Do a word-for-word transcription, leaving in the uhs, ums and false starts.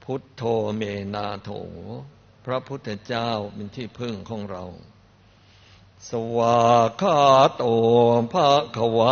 พุทโธเมนาโถพระพุทธเจ้าเป็นที่พึ่งของเราสวากขาโตภะคะวะ